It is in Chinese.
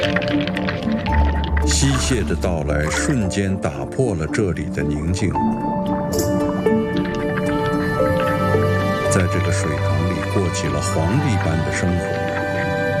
西蟹的到来瞬间打破了这里的宁静。在这个水塘里过起了皇帝般的生活。